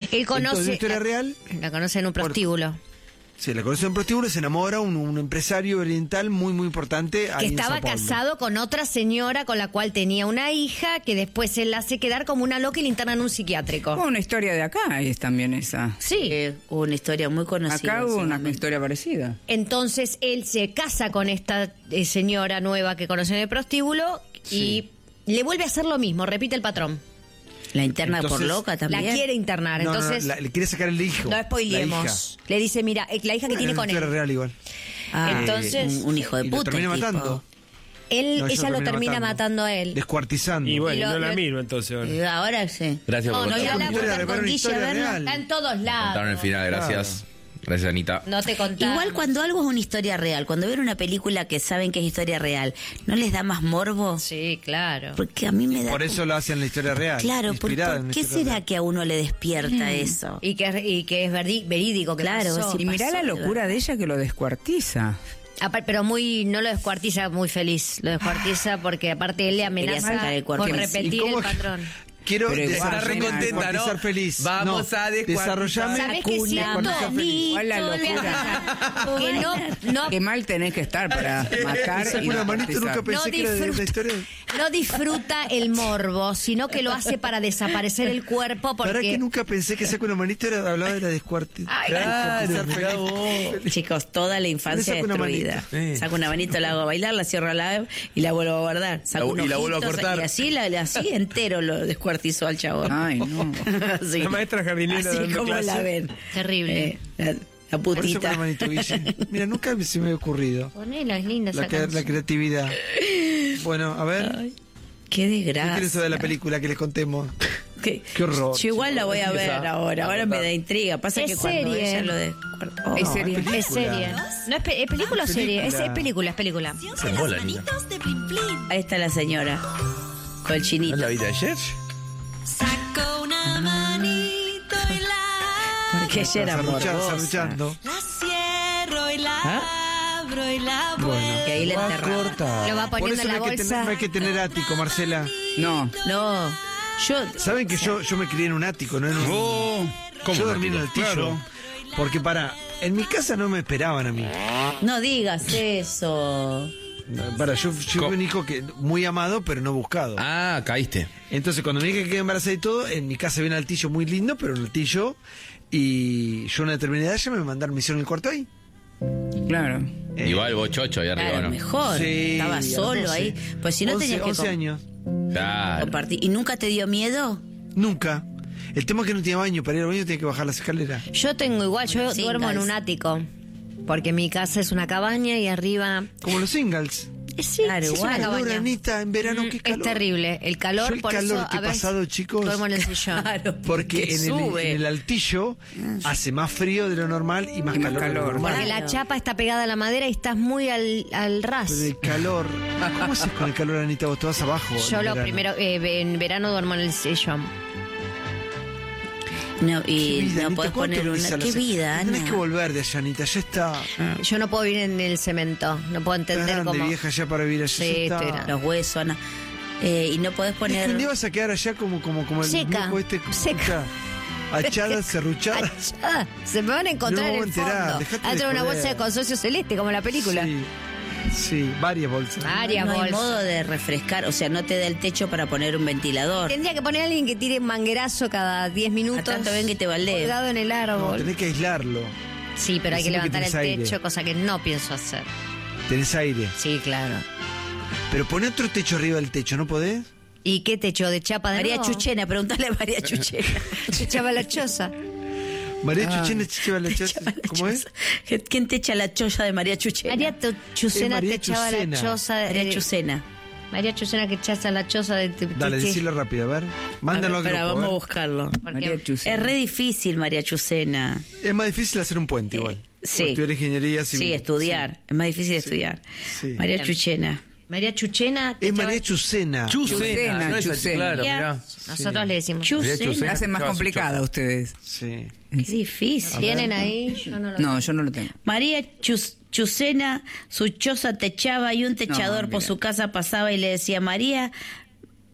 Él conoce... Entonces, ¿una historia real? La conoce en un prostíbulo. Sí, la conoce en un prostíbulo, se enamora, un empresario oriental muy, muy importante. Que estaba casado con otra señora con la cual tenía una hija, que después él la hace quedar como una loca y le internan en un psiquiátrico. Una historia de acá es también esa. Sí. Una historia muy conocida. Acá hubo una historia parecida. Entonces él se casa con esta señora nueva que conoce en el prostíbulo y le vuelve a hacer lo mismo, repite el patrón. La interna Entonces, por loca también. La quiere internar, No, entonces... le quiere sacar el hijo. No spoilemos. Le dice, mira, la hija que tiene con él. Era real igual. Entonces... un hijo de Y puta. lo termina el tipo. matando. Ella lo termina matando a él. Descuartizando. Y bueno, Y no la miro entonces. Ahora sí. Gracias por No, contar. ya la Historia con real, Guille, historia a verlo, real. está en todos lados. Contaron el final, gracias. Gracias, Anita. No te contaba. Igual cuando algo es una historia real, cuando ven una película que saben que es historia real, ¿no les da más morbo? Sí, claro. Porque a mí me da... Por eso lo hacen la historia real. Claro, ¿por inspirada en una qué historia será real. que a uno le despierta eso? Y que es verídico, que Claro, pasó. sí. Y mirá pasó, la de locura de ella que lo descuartiza. Pero no lo descuartiza muy feliz. Lo descuartiza porque aparte él le amenaza sacar el cuerpo con encima. repetir ¿Y el cómo- patrón. Quiero Pero igual, Está re Desarrollar, contenta, ¿no? descuartizar feliz. Vamos a descuartizar. Desarrollame. ¿Sabes qué siento? Descuartizar feliz. Igual la locura. Que no Qué mal tenés que estar para matar Saco y una manito, descuartizar. nunca pensé que era de la historia. no disfruta el morbo, sino que lo hace para desaparecer el cuerpo Para que porque... nunca pensé que saco una manito hablaba de la descuartizar. Claro, mirá vos. Chicos, toda la infancia Le saco una destruida. manito. Saco una manito, la hago bailar, la cierro a la vez y la vuelvo a guardar. Saco Y la vuelvo a ojitos, cortar. Y así entero lo descuartizó al chabón. Ay, no. Así. La maestra jardinera Así dando como clase. la ven. Terrible. La Por eso putita. con la manito, Guille. Mira, nunca se me había ocurrido. Ponela, es linda esa La canción. creatividad. Bueno, a ver. Qué ¿Qué desgracia. quieres saber de la película que les contemos? Qué horror. Yo igual la voy a ver ahora. Ahora me da intriga. Pasa Es que cuando serie. ella lo descuartó. Es serie. película. Es serie. No es, ¿es película o serie? Es película, es película. Se mola, Anita. Ahí está la señora. Con el ¿No chinito. es la vida de ayer? Saco una manito y la Porque ella era morbosa. Sarruchando. cierro y la abro y la Bueno. Y ahí le Va a enterraba. cortar. Lo va Por poniendo eso en la no hay que bolsa. tener, no hay que tener ático, Marcela. No. No. Yo. Saben que yo me crié en un ático, no en un... ¿Cómo yo no, dormí en el tío? altillo. Claro. Porque en mi casa no me esperaban a mí. No digas eso. Yo fui un hijo muy amado, pero no buscado. Ah, caíste. Entonces, cuando mi hija quedó embarazada y todo, en mi casa había un altillo muy lindo, pero un altillo. Y yo a una determinada edad ya me mandaron, me hicieron el cuarto ahí. Claro. Igual vos chocho ahí arriba, Claro, ¿no? mejor. Sí, Estaba a los solo 12. ahí. Pues si no 11, tenías que 11 años. Claro. compartir. ¿Y nunca te dio miedo? Nunca. El tema es que no tenía baño. Para ir al baño tenía que bajar las escaleras. Yo tengo igual, yo Sí, duermo en guys. un ático. Porque mi casa es una cabaña y arriba... Como los singles. Sí, Claro, sí, es igual. una Calor, cabaña. Anita, en verano, qué calor. Es terrible. El calor, Yo el por calor eso que a he veces pasado, chicos. duermo en el sillón. Claro. Porque que en sube. el altillo hace más frío de lo normal y más Y más calor. de lo calor. normal. Porque la chapa está pegada a la madera y estás muy al ras. Pero el calor. ¿Cómo haces con el calor, Anita? Vos te vas abajo. Yo en lo verano. primero, en verano duermo en el sillón. No, Qué y vida, no Anita, podés ¿cuánto poner vivís una. a la ¿Qué se- vida, Tenés Ana? que volver de allá, Anita. Ya está. Yo no puedo vivir en el cemento. No puedo Estás entender grande, cómo. vieja, ya para vivir allá. Sí, ya está. estoy grande. Los huesos, Ana. Y no podés Es que un poner. día vas a quedar allá como el Seca, viejo este. seca. Achada, serruchada. Ah, se me van a encontrar No me en voy el a enterar, fondo. dejate de Adentro de una joder. bolsa de consorcio celeste, como la película. Sí, varias bolsas. Varias No hay bolsas. modo de refrescar, o sea, no te da el techo para poner un ventilador. Tendría que poner a alguien que tire un manguerazo cada 10 minutos. A tanto ven que te baldee. Colgado en el No, árbol. tenés que aislarlo. Sí, pero hay que Decime que levantar el tenés techo, aire. cosa que no pienso hacer. Tenés aire. Sí, claro. Pero poné otro techo arriba del techo, ¿no podés? ¿Y qué techo? ¿De chapa de María nuevo? Chuchena, preguntale a María Chuchena. Chapa la choza. María Chuchena chichaba la choza. ¿Cómo es? ¿Quién te echa la choza de María Chuchena? María Chucena María te echaba Chucena. la choza. María Chucena. María Chucena que echaza la choza de... Dale, ¿qué? decilo rápido, a ver. Mándalo al Espera, grupo, vamos a ver. buscarlo. Porque María Chucena. Es re difícil, María Chucena. Es más difícil hacer un puente igual. Sí. Estudiar ingeniería civil. Sí, estudiar. Es más difícil estudiar. Sí. María Chuchena. María Chuchena te Es echaba- María Chucena. Chucena, no es así, Chucena. claro, Ya, mirá. Nosotros le decimos. María Chucena. Chucena. La hacen más Echaba su complicada choza. ustedes. Sí. Qué difícil. ¿Tienen ahí? Yo no lo No, yo no lo tengo. María Chucena, su choza techaba y un techador por mira. su casa pasaba y le decía, María,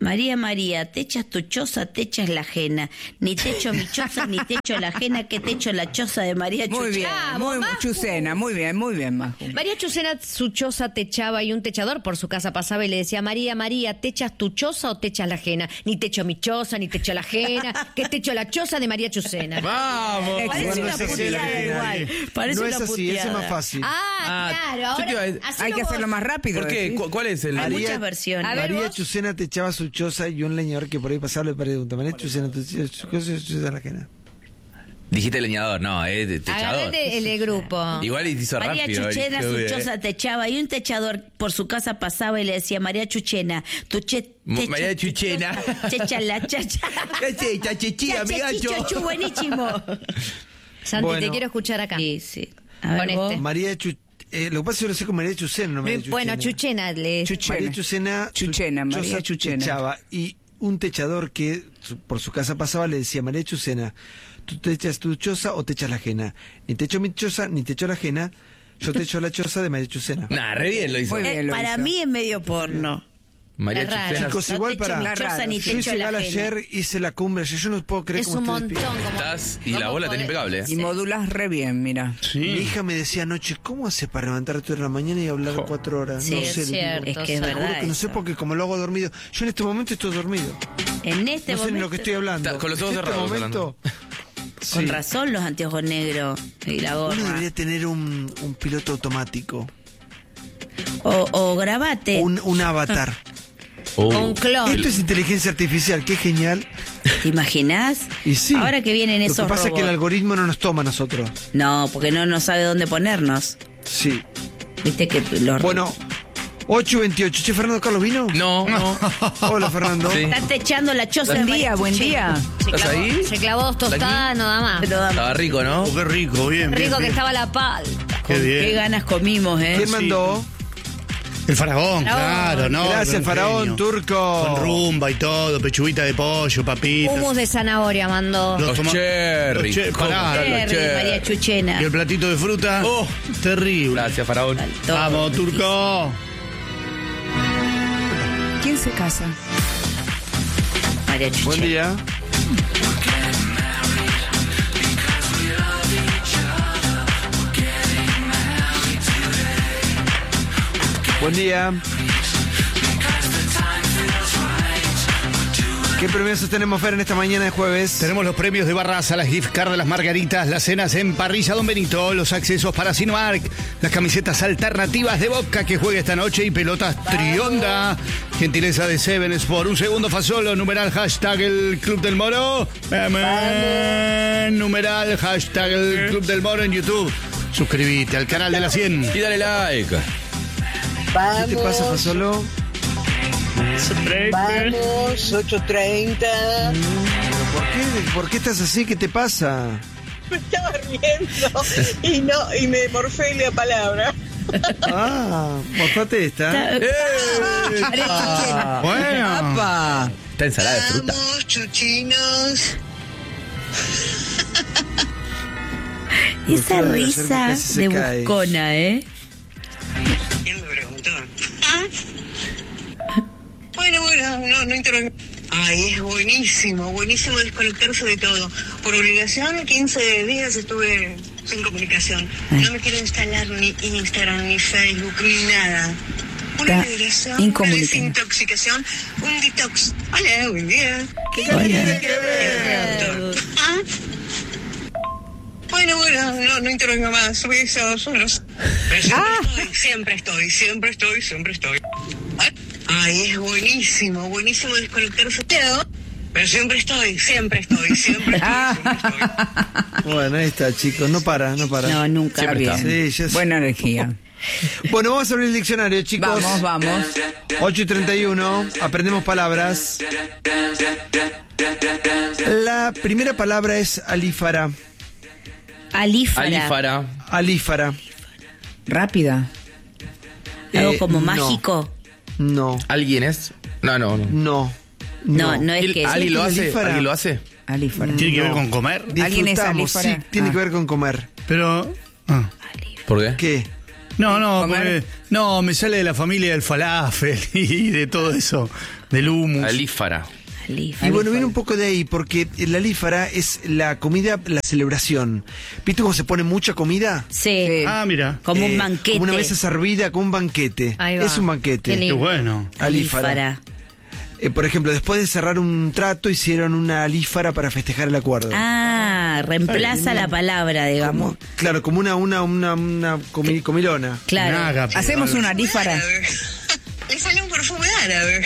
María, María, te echas tu choza, te echas la ajena. Ni te echo mi choza, ni te echo la ajena, que te echo la choza de María Chuchena. Muy bien, muy Chucena, muy bien, Majo. María Chucena, su choza techaba y un techador por su casa pasaba y le decía: María, María, ¿te echas tu choza o te echas la ajena? Ni te echo mi choza, ni te echo la ajena, que te echo la choza de María Chucena. Vamos. Parece Igual no una es así, puteada igual. Parece no una es así, ese es puteada. más fácil. Claro, yo te iba a ahora decir- hacelo Hay que vos. hacerlo más rápido. ¿Por qué? ¿decís? ¿Cuál es el...? Hay María- muchas versiones. A ver, María vos. Chucena te echaba su choza y un leñador que por ahí pasaba le pregunta: María Chucena, ¿tú echas tu choza a la ajena? Dijiste leñador, no, techador. Agarrate el grupo. Igual hizo María rápido. Chuchena, hijo su de- choza techaba y un techador por su casa pasaba y le decía: María Chuchena, María Chuchena. Checha la chacha. Chachachicho, buenísimo. Santi, Bueno. te quiero escuchar acá. Sí, sí. A ver, Con vos. este. Lo que pasa es que yo lo sé con María Chucena, no María Chucena. Bueno, Chuchena le... María Chucena, Chuchena, su María choza Chuchena. techaba, y un techador que por su casa pasaba le decía: María Chucena, ¿tú te echas tu choza o te echas la ajena? Ni te echo mi choza, ni te echo la ajena, yo te echo la choza de María Chucena. Nah, re bien lo hizo. Muy bien. lo Para hizo. mí es medio porno. María Es raro. Chuchena. Chicos, No igual te echo para... mi choza ni te Yo echo hice la gala ajena. ayer, hice la cumbre ayer, yo no puedo creer Es cómo un ustedes montón. piensan. Como, Estás y la ¿cómo bola tenés podés? impecable, ¿eh? Y modulás re bien, mira. Mi hija me decía anoche: ¿cómo hace para levantarte de la mañana y hablar 4 horas? Sí, no es sé, le digo. cierto. Es que es Te Te juro verdad. que no sé eso. porque como lo hago dormido. Yo en este momento estoy dormido. En este No sé ni momento. lo que estoy hablando. Está con los ojos En este cerrados momento, Con sí. razón los anteojos negros y la Uno gorra. debería tener un piloto automático. O grabate. Un avatar. Un clon. Esto es inteligencia artificial, qué genial. ¿Te imaginás? Y sí. Ahora que vienen Lo esos que pasa es que el robots. algoritmo no nos toma a nosotros. No, porque no sabe dónde ponernos. Sí. Viste que los Bueno, 8:28. Che, ¿Fernando Carlos vino? No, no. Hola, Fernando. Sí. están techando la choza de Buen María día, buen Chuchena. día. Se ¿Estás clavó, ahí? se clavó 2 tostadas, nada más. Pero Estaba rico, ¿no? Qué rico, bien. Rico bien, que bien. estaba la palta. Qué bien. qué ganas comimos, ¿eh? ¿Quién mandó? El faraón, claro, ¿no? Gracias, Buen faraón, genio. turco. Con rumba y todo, pechuguita de pollo, papitas. Humus de zanahoria mandó. Los Los cherry. los che- pará. ¿Cómo? Cherry de María Chuchena. Y el platito de fruta. Oh. Terrible. Gracias, faraón. Todo. Vamos, turco. ¿Quién se casa? María Chuchena. Buen día. Buen día. ¿Qué premios tenemos, Fer, en esta mañana de jueves? Tenemos los premios de Barraza, las gift cards de las margaritas, las cenas en Parrilla Don Benito, los accesos para Cinemark, las camisetas alternativas de Boca que juega esta noche y pelotas Trionda. Gentileza de Seven Sport. Un segundo Fasolo, numeral hashtag el Club del Moro. Numeral hashtag el Club del Moro en YouTube. Suscríbete al canal de la 100. Y dale like. ¿Qué te pasa, Fasolo? Vamos, 8:30. ¿Por qué estás así? ¿Qué te pasa? Me estaba riendo y me morfé la palabra. Ah, morfate esta. Bueno. ¡Apa! Está ensalada de fruta. Vamos, chuchinos. Esa Doctora, risa casi se de cae. buscona, ¿eh? ¿Quién me preguntó? Bueno, no intervengo. Ay, es buenísimo desconectarse de todo. Por obligación, 15 días estuve sin comunicación. No me quiero instalar ni Instagram, ni Facebook, ni nada. Una Está liberación, una incomunicada. desintoxicación, un detox. Hola, buen día. ¿Qué Hola. tiene que ver? Bueno, no intervengo más. Besos, unos. Pero siempre estoy. Ay, es buenísimo desconectarse de todo. Pero siempre estoy. Bueno, ahí está, chicos. No para. No, nunca. Siempre Bien. está. Sí, ya sé. Buena energía. Bueno, vamos a abrir el diccionario, chicos. Vamos. 8:31. Aprendemos palabras. La primera palabra es alífara. Alífara. Alífara. Rápida. Algo como no. mágico. No. ¿Alguien es? No. No. No es que... ¿Alguien lo hace? alífara. ¿Alguien lo hace? Alífara. ¿Tiene que ver No. con comer? ¿Alguien es Disfrutamos, alífara? sí, tiene Ah. que ver con comer. Pero... ah. ¿Por qué? ¿Qué? No, ¿Comer? porque, no, me sale de la familia del falafel y de todo eso. Del humus. Alífara. Y bueno, viene un poco de ahí, porque la alífara es la comida, la celebración. ¿Viste cómo se pone mucha comida? Sí. Ah, mira. Como un banquete. Como una mesa servida, como un banquete. Ahí va. Es un banquete. Qué Qué lindo. bueno. Alífara. Por ejemplo, después de cerrar un trato, hicieron una alífara para festejar el acuerdo. Ah, reemplaza la palabra, digamos. Claro, como una comilona. Claro. Un ágape. Hacemos una alífara. Le sale un perfume árabe.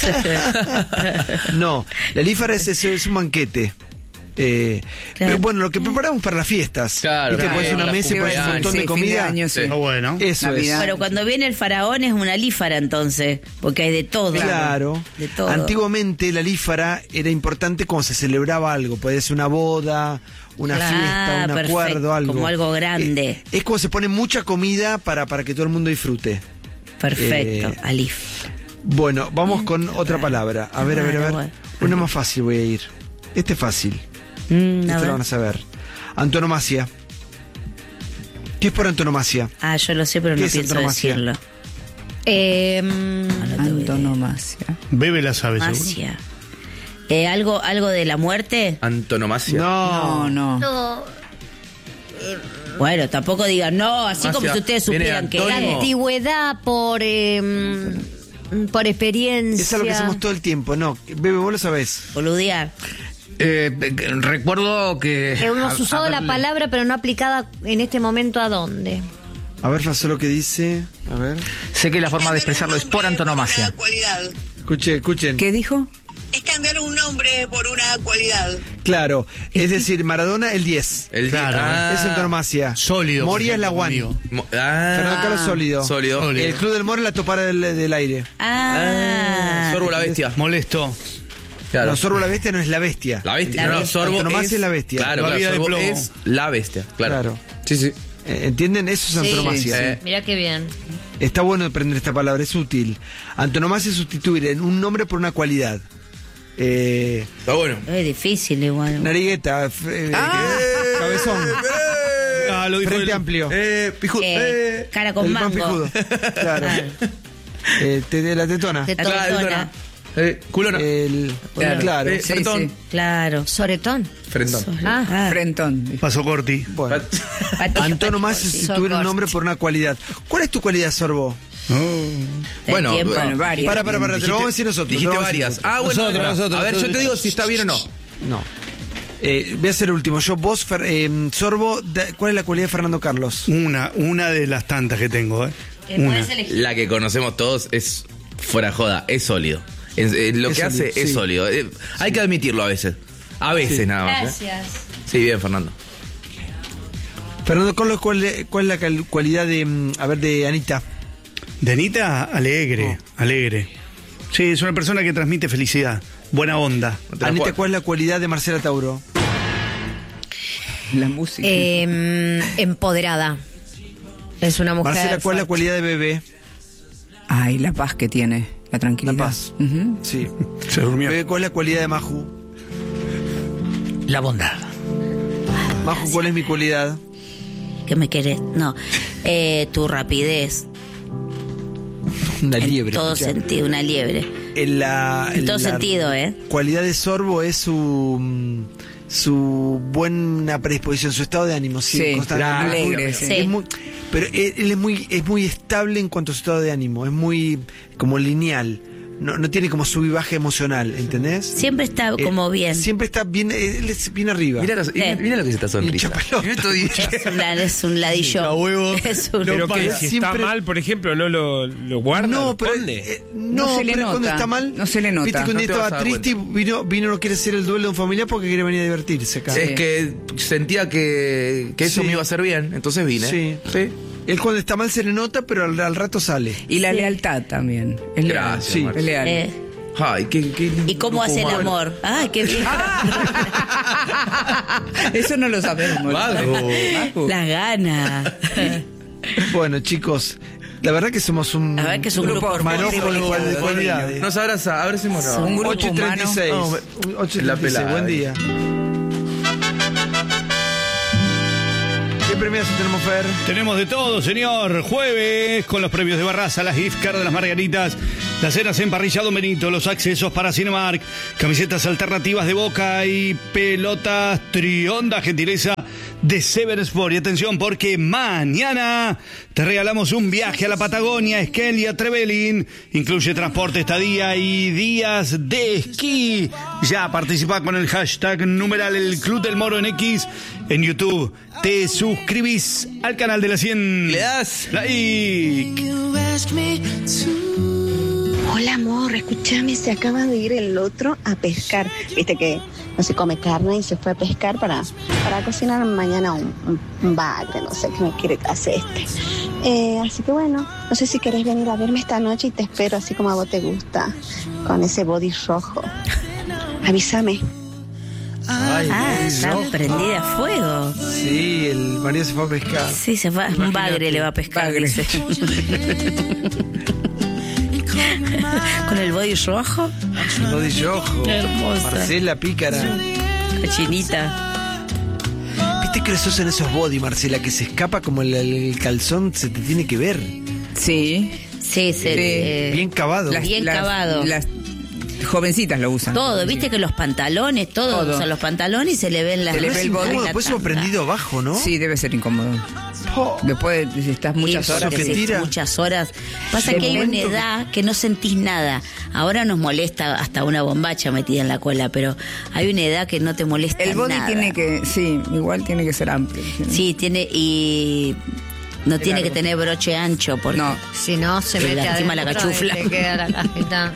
No, la alífara es un banquete. Pero bueno, lo que preparamos para las fiestas. Claro, ¿Viste? Pones una la mesa y pones un cumpleaños. montón de Fin de comida. año, sí. Está bueno. Eso Navidad. Pero cuando viene el faraón es una alífara entonces, porque hay de todo. es. Claro. De todo. Antiguamente la alífara era importante cuando se celebraba algo. Podía ser una boda, una Claro, fiesta, un perfecto, acuerdo, algo. como algo grande. Es como se pone mucha comida para que todo el mundo disfrute. Perfecto, alif. Bueno, vamos con otra palabra. A ver. Bueno. Una más fácil voy a ir. Este es fácil. A Esta ver. la van a saber. Antonomasia. ¿Qué es por antonomasia? Ah, yo lo sé, pero ¿Qué no es pienso antonomasia? decirlo. Antonomasia. Bebe la sabe, seguro. Masia. ¿Algo de la muerte? Antonomasia. No. No. Bueno, tampoco digan no, así como Masia, si ustedes viene supieran que antónimo. es. Antigüedad por experiencia. Es algo que hacemos todo el tiempo. No, Bebe, vos lo sabés. Boludear. Recuerdo que... Hemos usado la palabra, pero no aplicada en este momento a dónde. A ver, Flazo, lo que dice. A ver. Sé que la forma de expresarlo es por antonomasia. Una cualidad. Escuchen. ¿Qué dijo? Es cambiar un nombre por una cualidad. Claro. Es decir, Maradona el 10. Claro. Es antonomasia. Sólido. Moria es la por one. ejemplo, amigo. Fernando Carlos sólido. Sólido. El Club del Moro es la topada del aire. Sorbo la bestia. Molesto. Claro. No, Sorbo la bestia no es la bestia. La bestia. La no, bestia. Sorbo Antonomasia es la bestia. Claro, La claro, vida de Sorbo plomo. es la bestia. Claro. Claro. Sí, sí. ¿Entienden? Eso es antonomasia. Mira qué bien. Está bueno aprender esta palabra, es útil. Antonomasia es sustituir en un nombre por una cualidad. Está bueno. Es difícil igual. Narigueta, cabezón, Ah, lo dijo frente él. amplio, Cara con el pan mango. pijudo. Claro. La tetona. De totona. Culona. Claro. Sí, Fretón. sí. Claro. Soretón. Frentón. Ah, Frentón. Pasó Corti. Bueno. Antonomasia es sustituir un nombre por una cualidad. ¿Cuál es tu cualidad, Sorbo? Bueno, tiempo. Bueno, varias. Para, te lo vamos a decir nosotros. Dijiste te lo vamos a decir varias. nosotros. Ah, bueno. Nosotros, a ver, yo te digo si está bien o no. No. Voy a hacer el último. Vos, Sorbo, ¿cuál es la cualidad de Fernando Carlos? Una de las tantas que tengo, ¿eh? Una. La que conocemos todos es fuera joda, es sólido. Lo Es que hace sólido, es sí. sólido. Hay que admitirlo a veces. A veces Sí. nada más. gracias. Sí, bien, Fernando. Fernando Carlos, ¿cuál es la cualidad de Anita? De Anita, alegre, alegre. Sí, es una persona que transmite felicidad, buena onda. No te la Anita, puedo- ¿cuál es la cualidad de Marcela Tauro? La música. Empoderada. Es una mujer. Marcela, ¿cuál es la fuerte. cualidad de Bebé? Ay, la paz que tiene, la tranquilidad. La paz. Ujú. Sí. Se durmió. Bebé, ¿cuál es la cualidad de Maju? La bondad. Maju, ¿cuál es mi cualidad? ¿Qué me querés? No. Tu rapidez. Una En liebre. todo escuchá. sentido, una liebre. En En todo sentido, ¿eh? Cualidad de Sorbo es su buena predisposición, su estado de ánimo. Sí, Sí, constantemente. alegre, sí. Es muy- pero él es muy estable en cuanto a su estado de ánimo. Es muy como lineal. No tiene como sub y baja emocional, ¿entendés? Siempre está como bien. Siempre está bien, él es bien arriba. Mira lo que se está sonrisa. Hincha pelota. Mirá esto y- Es un ladillo. huevo. Es un Pero que que si siempre- está mal, por ejemplo, no lo guarda, No, lo pero esconde. No se le pero cuando nota, está mal, no se le nota. Viste que un No día te vas a estaba dar triste y vino no quiere hacer el duelo de un familiar porque quiere venir a divertirse acá. Es que sentía que eso Sí. me iba a hacer bien, entonces vine. Sí. Él cuando está mal se le nota, pero al rato sale. Y la lealtad también. Es leal. Gracias, Sí. Marce. Es leal. Ay, qué ¿Y cómo hace el humano. amor? Ay, qué bien. Eso no lo sabemos. Vago. Vago. Las ganas. Bueno, chicos, la verdad que somos un La verdad que es un grupo manojo de privilegiado. cualidades. Nos abraza, abracémonos. Un grupo 8:36. humano. 8:36, La pelada. buen día. Qué ¿Qué premios tenemos, Fer? Tenemos de todo, señor. Jueves con los premios de Barraza, las gift cards de las Margaritas, las cenas en Parrilla Don Benito, los accesos para Cinemark, camisetas alternativas de Boca y pelotas Trionda, gentileza de Sever Sport. Y atención, porque mañana te regalamos un viaje a la Patagonia, Esquelia Trevelin. Incluye transporte, estadía y días de esquí. Ya participa con el hashtag numeral El Club del Moro en X en YouTube. Te suscribís al canal de la 100. Le das like. Hola amor, escúchame, se acaba de ir el otro a pescar. Viste que no se come carne y se fue a pescar para cocinar mañana un bagre, no sé qué me quiere hacer así que bueno, no sé si querés venir a verme esta noche y te espero así como a vos te gusta, con ese body rojo. Avísame. Está prendida a fuego. Sí, el marido se fue a pescar. Sí, se fue. Un bagre le va a pescar. Dice. Con el body rojo. El body rojo. Hermosa. Marcela Pícara. Cochinita. ¿Viste que se usan esos body, Marcela? Que se escapa como el calzón, se te tiene que ver. Sí. Sí, bien cavado. Bien cavado. Las jovencitas lo usan. Todo, viste que los pantalones, todos usan los pantalones y se le ven las... Se le ve el body. Después hemos prendido abajo, ¿no? Sí, debe ser incómodo. Después, si estás muchas horas... Muchas horas. Pasa que hay una edad que no sentís nada. Ahora nos molesta hasta una bombacha metida en la cola, pero hay una edad que no te molesta nada. El body tiene que... Sí, igual tiene que ser amplio. Sí, tiene... y no tiene que tener broche ancho, porque si no se mete encima la cachufla. Te queda la cajita.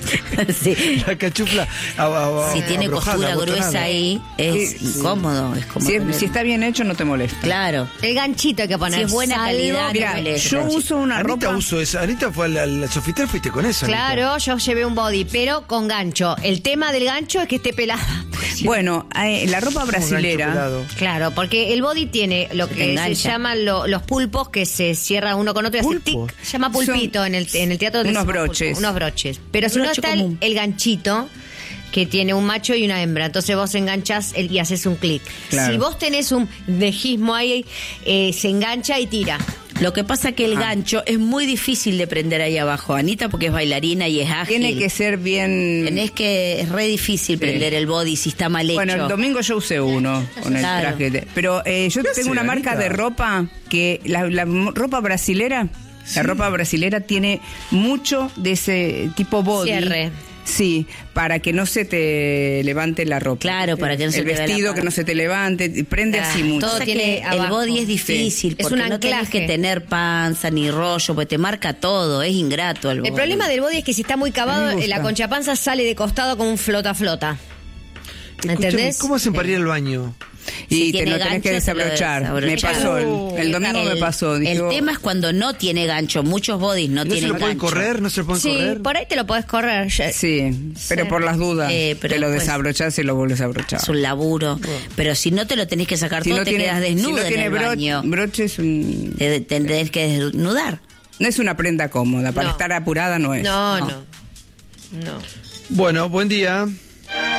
Sí. La cachufla. Si tiene costura gruesa ahí, es incómodo. Es como si está bien hecho, no te molesta. Claro. El ganchito hay que poner. Si es buena calidad, mira, yo uso una ropa. Anita fue al Sofitel, fuiste con eso. Claro, yo llevé un body, pero con gancho. El tema del gancho es que esté pelada. Bueno, la ropa brasilera. Claro, porque el body tiene lo que se llaman los pulpos, que se cierran uno con otro y hace tic. Se llama pulpito en el teatro. Unos broches. Unos broches. Pero si no está el ganchito, que tiene un macho y una hembra. Entonces vos enganchás y haces un clic. Claro. Si vos tenés un dejismo ahí, se engancha y tira. Lo que pasa que el gancho es muy difícil de prender ahí abajo, Anita, porque es bailarina y es ágil. Tiene que ser bien... Es re difícil prender el body si está mal hecho. Bueno, el domingo yo usé uno con el traje. Pero yo tengo una marca de ropa que la ropa brasilera, la ropa brasilera tiene mucho de ese tipo body. Cierre. Sí, para que no se te levante la ropa. Claro, para que no se te vea el vestido que no se te levante, prende así mucho. Todo tiene el body es difícil, porque no tenés que tener panza ni rollo, porque te marca todo, es ingrato el body. El problema del body es que si está muy cavado, la concha panza sale de costado como un flota. ¿Entendés? ¿Cómo hacen para ir al baño? Y te lo tenés que desabrochar. Me pasó, el domingo me pasó. El tema es cuando no tiene gancho. Muchos bodies no tienen gancho. ¿No se lo pueden correr? ¿No se lo pueden correr? Sí, por ahí te lo podés correr. Sí, pero por las dudas. Te lo desabrochás y lo vuelves a abrochar. Es un laburo. Pero si no te lo tenés que sacar todo, te quedas desnuda en el baño. Broches, te tenés que desnudar. No es una prenda cómoda. Para estar apurada no es. No. Bueno, buen día.